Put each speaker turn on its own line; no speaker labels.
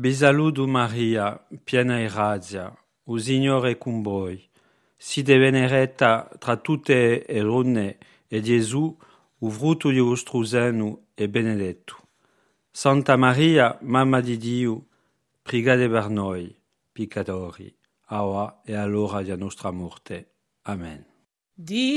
Vi saluto Maria, piena di grazia, il Signore è con voi. Siete benedetta tra tutte le donne e Gesù, il frutto di vostro seno, è benedetto. Santa Maria, Mamma di Dio, pregate per noi, peccatori, ora e all'ora della nostra morte. Amen.